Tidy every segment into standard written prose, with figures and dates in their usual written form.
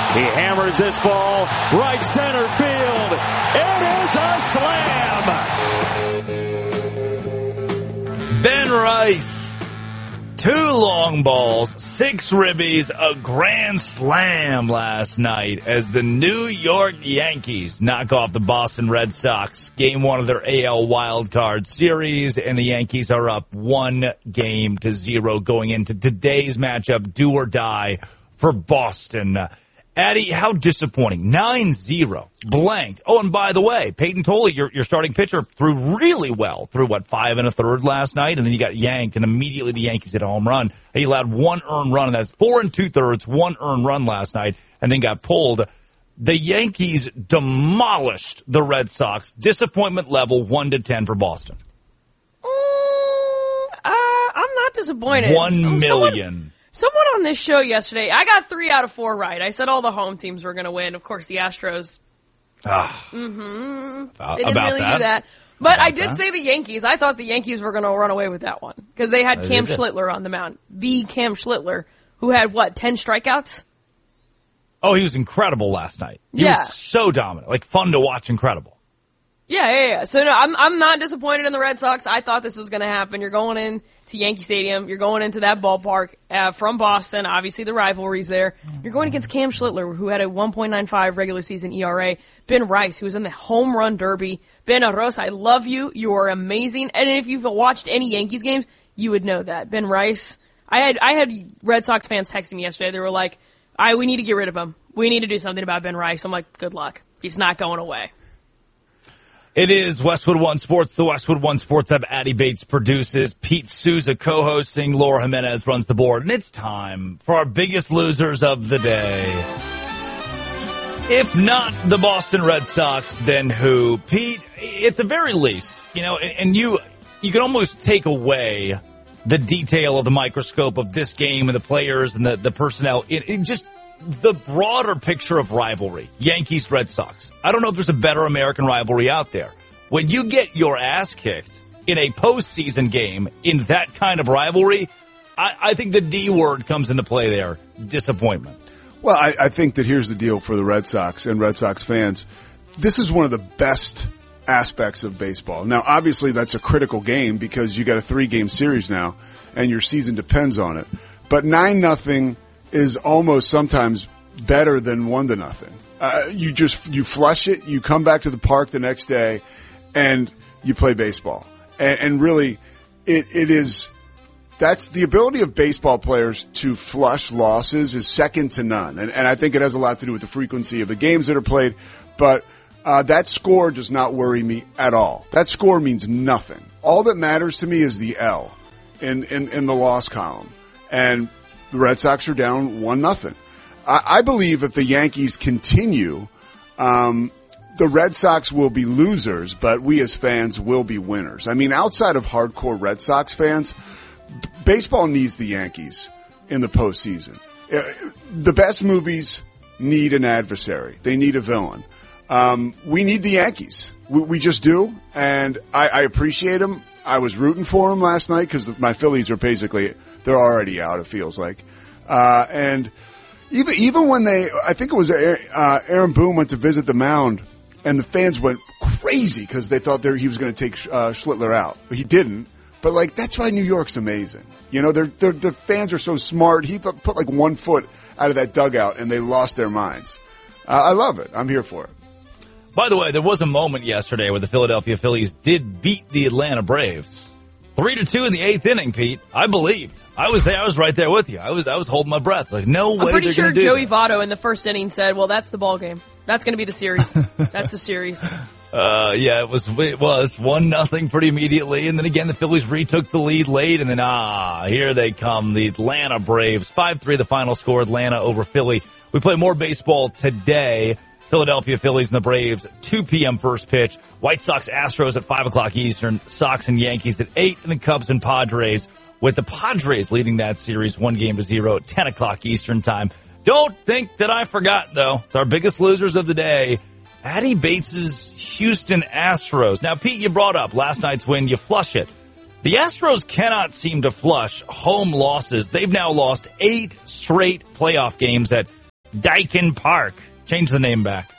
He hammers this ball right center field. It is a slam. Ben Rice, 2 long balls, 6 ribbies, a grand slam last night as the New York Yankees knock off the Boston Red Sox. Game 1 of their AL wildcard series, and the Yankees are up 1-0 going into today's matchup, do or die for Boston. Addy, how disappointing. 9-0, blanked. Oh, and by the way, Peyton Tolley, your starting pitcher, threw really well through, 5 1/3 last night, and then you got yanked, and immediately the Yankees hit a home run. He allowed 1 earned run, and that's 4 2/3, 1 earned run last night, and then got pulled. The Yankees demolished the Red Sox. Disappointment level 1 to 10 for Boston. I'm not disappointed. 1 million. Someone on this show yesterday, I got 3 out of 4 right. I said all the home teams were going to win. Of course, the Astros. They didn't really do that. But I did say the Yankees. I thought the Yankees were going to run away with that one because they had Cam Schlittler on the mound. The Cam Schlittler, who had, 10 strikeouts? Oh, he was incredible last night. He was so dominant. Fun to watch, incredible. Yeah. So, no, I'm not disappointed in the Red Sox. I thought this was going to happen. You're going in to Yankee Stadium. You're going into that ballpark from Boston. Obviously, the rivalry's there. You're going against Cam Schlittler, who had a 1.95 regular season ERA. Ben Rice, who was in the home run derby. Ben Arroz, I love you. You are amazing. And if you've watched any Yankees games, you would know that. Ben Rice. I had Red Sox fans texting me yesterday. They were like, we need to get rid of him. We need to do something about Ben Rice. I'm like, good luck. He's not going away. It is Westwood One Sports, the Westwood One Sports Hub. Addy Bates produces, Pete Souza co-hosting, Laura Jimenez runs the board, and it's time for our biggest losers of the day. If not the Boston Red Sox, then who? Pete, at the very least, and you can almost take away the detail of the microscope of this game and the players and the personnel. It just the broader picture of rivalry, Yankees-Red Sox. I don't know if there's a better American rivalry out there. When you get your ass kicked in a postseason game in that kind of rivalry, I think the D word comes into play there, disappointment. Well, I think that here's the deal for the Red Sox and Red Sox fans. This is one of the best aspects of baseball. Now, obviously, that's a critical game because you got a 3-game series now, and your season depends on it. But 9-0 is almost sometimes better than 1-0. You flush it, you come back to the park the next day, and you play baseball. And really, it is that's the ability of baseball players to flush losses is second to none. And I think it has a lot to do with the frequency of the games that are played. But that score does not worry me at all. That score means nothing. All that matters to me is the L in the loss column. And the Red Sox are down 1-0. I believe if the Yankees continue, the Red Sox will be losers, but we as fans will be winners. I mean, outside of hardcore Red Sox fans, baseball needs the Yankees in the postseason. The best movies need an adversary. They need a villain. We need the Yankees. We just do, and I appreciate them. I was rooting for them last night because my Phillies are basically – they're already out, it feels like. And even when I think it was Aaron Boone went to visit the mound, and the fans went crazy because they thought he was going to take Schlittler out. He didn't. But, that's why New York's amazing. Their fans are so smart. He put 1 foot out of that dugout, and they lost their minds. I love it. I'm here for it. By the way, there was a moment yesterday where the Philadelphia Phillies did beat the Atlanta Braves. 3-2 in the 8th inning, Pete. I believed. I was there. I was right there with you. I was holding my breath. No way. I'm pretty sure do Joey that. Votto in the first inning said, "Well, that's the ball game. That's going to be the series. That's the series." Yeah, it was 1-0 pretty immediately, and then again the Phillies retook the lead late, and then here they come, the Atlanta Braves. 5-3 the final score. Atlanta over Philly. We play more baseball today. Philadelphia Phillies and the Braves, 2 p.m. first pitch. White Sox, Astros at 5 o'clock Eastern. Sox and Yankees at 8, and the Cubs and Padres, with the Padres leading that series 1-0 at 10 o'clock Eastern time. Don't think that I forgot, though. It's our biggest losers of the day. Addy Bates' Houston Astros. Now, Pete, you brought up last night's win. You flush it. The Astros cannot seem to flush home losses. They've now lost 8 straight playoff games at Daikin Park. Change the name back.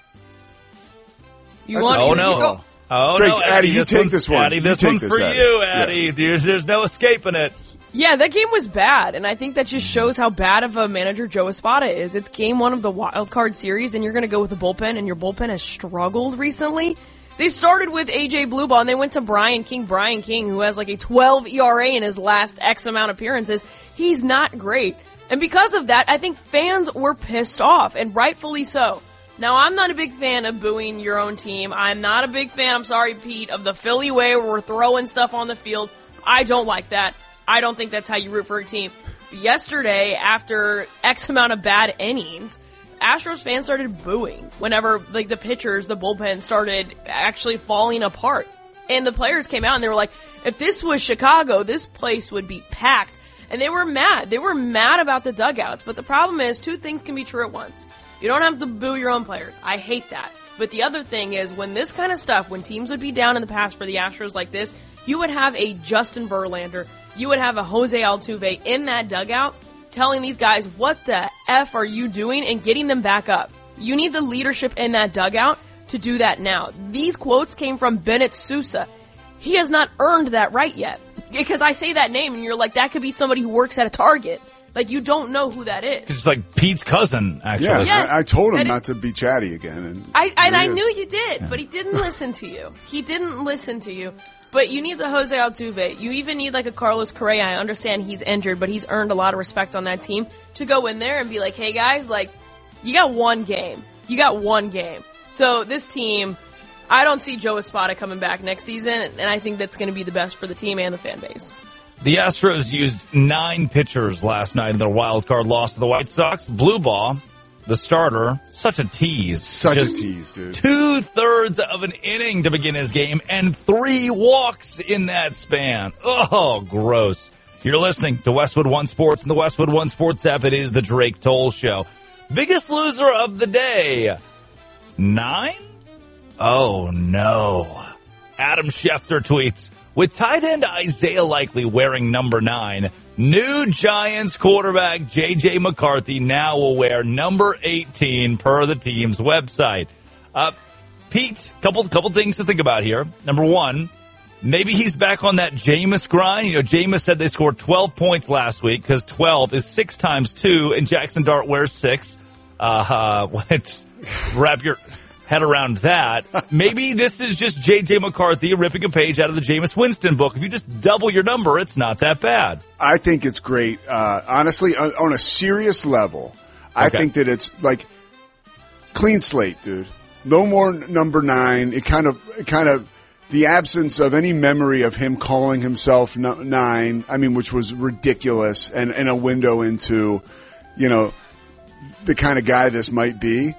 You want? Oh no! Oh Drake, no, Addy, you take this one. Addy, this You take one's this, for Addy. you, Addy. Yeah. There's no escaping it. Yeah, that game was bad, and I think that just shows how bad of a manager Joe Espada is. It's game one of the wild card series, and you're going to go with the bullpen, and your bullpen has struggled recently. They started with AJ Blueball, and they went to Brian King, who has like a 12 ERA in his last X amount of appearances. He's not great. And because of that, I think fans were pissed off, and rightfully so. Now, I'm not a big fan of booing your own team. I'm not a big fan, I'm sorry, Pete, of the Philly way where we're throwing stuff on the field. I don't like that. I don't think that's how you root for a team. Yesterday, after X amount of bad innings, Astros fans started booing whenever, like, the pitchers, the bullpen started actually falling apart. And the players came out and they were like, if this was Chicago, this place would be packed. And they were mad. They were mad about the dugouts. But the problem is, two things can be true at once. You don't have to boo your own players. I hate that. But the other thing is, when this kind of stuff, when teams would be down in the past for the Astros like this, you would have a Justin Verlander, you would have a Jose Altuve in that dugout telling these guys, what the F are you doing, and getting them back up. You need the leadership in that dugout to do that now. These quotes came from Bennett Sousa. He has not earned that right yet. Because I say that name and you're like, that could be somebody who works at a Target. Like, you don't know who that is. It's like Pete's cousin, actually. Yeah, Yes, I told him not to be chatty again. And I knew you did, but he didn't listen to you. He didn't listen to you. But you need the Jose Altuve. You even need like a Carlos Correa. I understand he's injured, but he's earned a lot of respect on that team to go in there and be like, hey guys, like, you got one game. You got one game. So this team, I don't see Joe Espada coming back next season, and I think that's going to be the best for the team and the fan base. The Astros used 9 pitchers last night in their wild card loss to the White Sox. Blueball, the starter, such a tease. Such Just a tease, dude. 2/3 of an inning to begin his game and 3 walks in that span. Oh, gross. You're listening to Westwood One Sports and the Westwood One Sports app. It is the Drake Toll Show. Biggest loser of the day. 9? Oh, no. Adam Schefter tweets, with tight end Isaiah Likely wearing number 9, new Giants quarterback J.J. McCarthy now will wear number 18 per the team's website. Pete, couple things to think about here. Number 1, maybe he's back on that Jameis grind. You know, Jameis said they scored 12 points last week because 12 is 6 times 2, and Jackson Dart wears 6. Wrap your head around that. Maybe this is just J.J. McCarthy ripping a page out of the Jameis Winston book. If you just double your number, it's not that bad. I think it's great. Honestly, on a serious level, I think that it's like clean slate, dude. No more number 9. It kind of the absence of any memory of him calling himself 9. I mean, which was ridiculous and a window into, you know, the kind of guy this might be.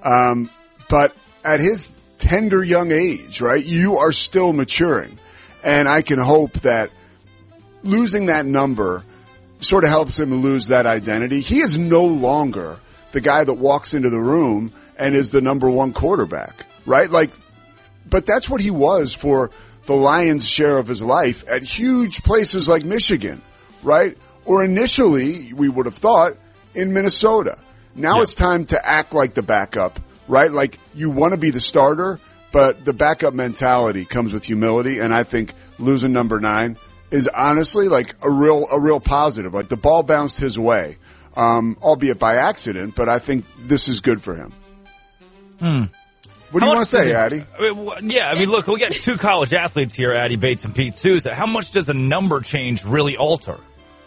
But at his tender young age, right, you are still maturing. And I can hope that losing that number sort of helps him lose that identity. He is no longer the guy that walks into the room and is the number 1 quarterback, right? Like, but that's what he was for the Lions' share of his life at huge places like Michigan, right? Or initially, we would have thought, in Minnesota. Now it's time to act like the backup, right? Like, you want to be the starter, but the backup mentality comes with humility, and I think losing number 9 is honestly like a real positive. Like, the ball bounced his way, albeit by accident, but I think this is good for him. What do you want to say, Addy? I mean, look, we got 2 college athletes here, Addy Bates and Pete Sousa. How much does a number change really alter?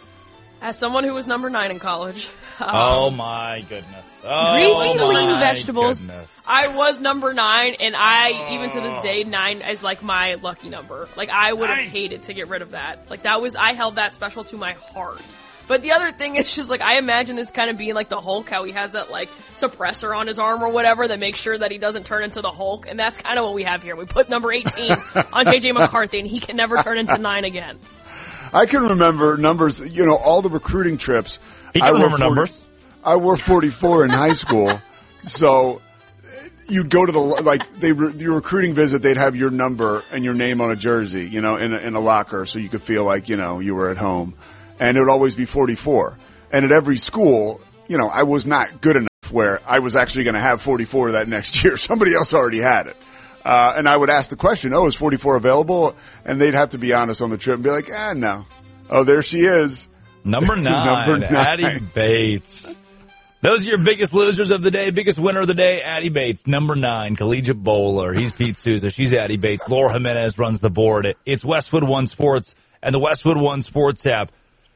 As someone who was number 9 in college. Oh, my goodness. Green lean vegetables. Goodness. I was number 9, and even to this day, 9 is like my lucky number. Like, I would have hated to get rid of that. Like, I held that special to my heart. But the other thing is just, like, I imagine this kind of being like the Hulk, how he has that, like, suppressor on his arm or whatever that makes sure that he doesn't turn into the Hulk. And that's kind of what we have here. We put number 18 on J.J. McCarthy, and he can never turn into 9 again. I can remember numbers, you know, all the recruiting trips. He can remember numbers. I wore 44 in high school, so you'd go to your recruiting visit, they'd have your number and your name on a jersey, you know, in a locker so you could feel like, you know, you were at home. And it would always be 44. And at every school, I was not good enough where I was actually going to have 44 that next year. Somebody else already had it. And I would ask the question, is 44 available? And they'd have to be honest on the trip and be like, no. Oh, there she is. Number 9, Addie Bates. Those are your biggest losers of the day, biggest winner of the day, Addie Bates. Number 9, collegiate bowler. He's Pete Souza. She's Addie Bates. Laura Jimenez runs the board. It's Westwood One Sports and the Westwood One Sports app.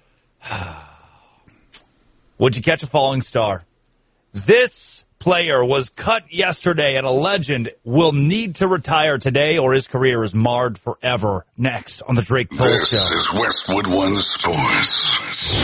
Would you catch a falling star? This player was cut yesterday, and a legend will need to retire today or his career is marred forever. Next on the Drake Toll Show. This is Westwood One Sports.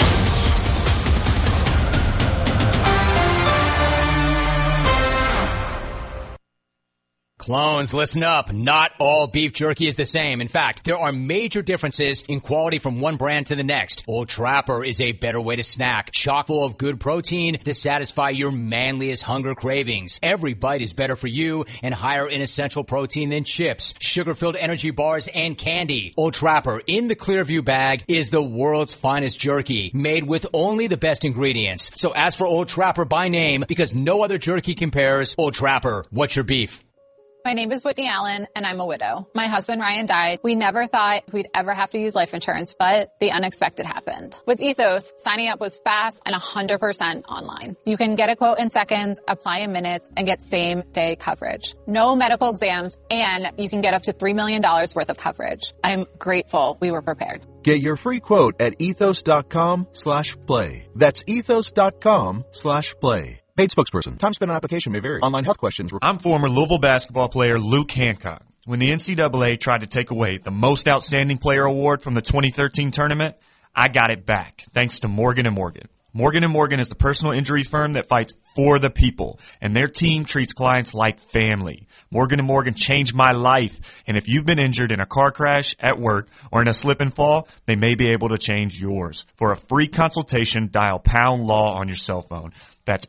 Clones, listen up. Not all beef jerky is the same. In fact, there are major differences in quality from one brand to the next. Old Trapper is a better way to snack, chock full of good protein to satisfy your manliest hunger cravings. Every bite is better for you and higher in essential protein than chips, sugar-filled energy bars, and candy. Old Trapper in the Clearview bag is the world's finest jerky, made with only the best ingredients. So ask for Old Trapper by name because no other jerky compares. Old Trapper, what's your beef? My name is Whitney Allen, and I'm a widow. My husband, Ryan, died. We never thought we'd ever have to use life insurance, but the unexpected happened. With Ethos, signing up was fast and 100% online. You can get a quote in seconds, apply in minutes, and get same-day coverage. No medical exams, and you can get up to $3 million worth of coverage. I'm grateful we were prepared. Get your free quote at ethos.com/play. That's ethos.com/play. Paid spokesperson. Time spent on application may vary. Online health questions. I'm former Louisville basketball player Luke Hancock. When the NCAA tried to take away the Most Outstanding Player Award from the 2013 tournament, I got it back, thanks to Morgan & Morgan. Morgan & Morgan is the personal injury firm that fights for the people, and their team treats clients like family. Morgan & Morgan changed my life, and if you've been injured in a car crash, at work, or in a slip and fall, they may be able to change yours. For a free consultation, dial #LAW on your cell phone. That's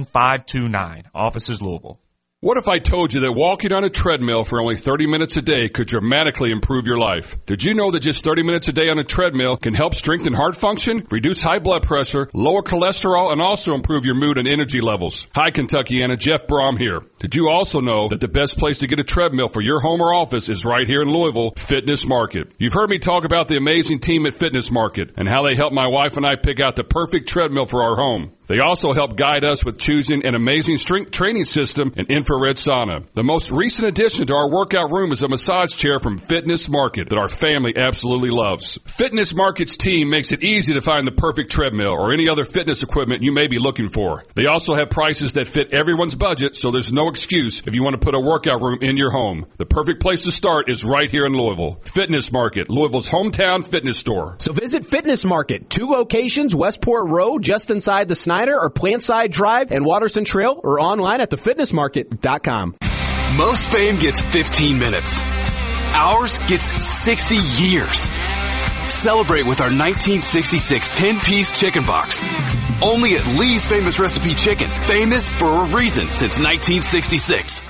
#529. Offices Louisville. What if I told you that walking on a treadmill for only 30 minutes a day could dramatically improve your life? Did you know that just 30 minutes a day on a treadmill can help strengthen heart function, reduce high blood pressure, lower cholesterol, and also improve your mood and energy levels? Hi, Kentuckiana. Jeff Brom here. Did you also know that the best place to get a treadmill for your home or office is right here in Louisville, Fitness Market? You've heard me talk about the amazing team at Fitness Market and how they helped my wife and I pick out the perfect treadmill for our home. They also help guide us with choosing an amazing strength training system and infrared sauna. The most recent addition to our workout room is a massage chair from Fitness Market that our family absolutely loves. Fitness Market's team makes it easy to find the perfect treadmill or any other fitness equipment you may be looking for. They also have prices that fit everyone's budget, so there's no excuse if you want to put a workout room in your home. The perfect place to start is right here in Louisville. Fitness Market, Louisville's hometown fitness store. So visit Fitness Market, 2 locations, Westport Road, just inside the Snyder, or Plantside Drive and Watterson Trail, or online at thefitnessmarket.com. Most fame gets 15 minutes. Ours gets 60 years. Celebrate with our 1966 10-piece chicken box. Only at Lee's Famous Recipe Chicken. Famous for a reason since 1966.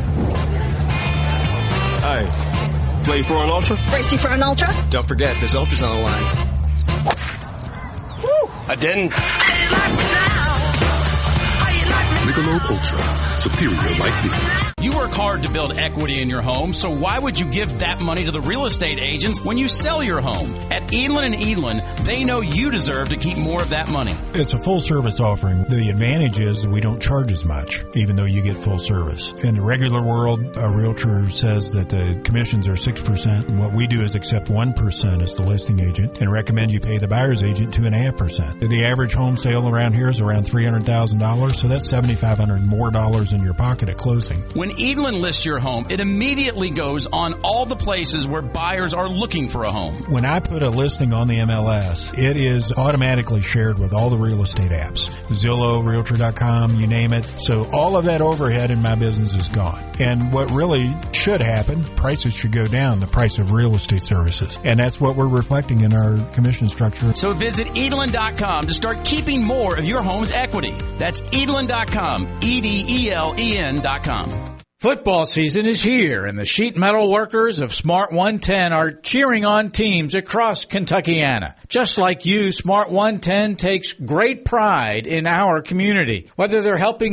Hi. Play for an Ultra? Race you for an Ultra? Don't forget, there's Ultras on the line. Woo! I didn't. Michelob Ultra. Superior like thee. You work hard to build equity in your home, so why would you give that money to the real estate agents when you sell your home? At Edlin & Edlin, they know you deserve to keep more of that money. It's a full-service offering. The advantage is we don't charge as much, even though you get full service. In the regular world, a realtor says that the commissions are 6%, and what we do is accept 1% as the listing agent and recommend you pay the buyer's agent 2.5%. The average home sale around here is around $300,000, so that's $7,500 more in your pocket at closing. When Edlin lists your home, it immediately goes on all the places where buyers are looking for a home. When I put a listing on the MLS, it is automatically shared with all the real estate apps. Zillow, Realtor.com, you name it. So all of that overhead in my business is gone. And what really should happen, prices should go down, the price of real estate services. And that's what we're reflecting in our commission structure. So visit Edlin.com to start keeping more of your home's equity. That's Edlin.com, EDELEN.com. Football season is here, and the sheet metal workers of Smart 110 are cheering on teams across Kentuckiana. Just like you, Smart 110 takes great pride in our community. Whether they're helping